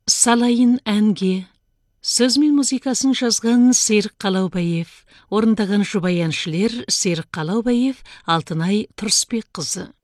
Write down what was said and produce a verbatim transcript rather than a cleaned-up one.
салайын әнге. Сөз мен музыкасын жазған Серік Қалаубаев, орындаған жұбай әншілер Серік Қалаубаев, Алтынай Тұрысбек қызы.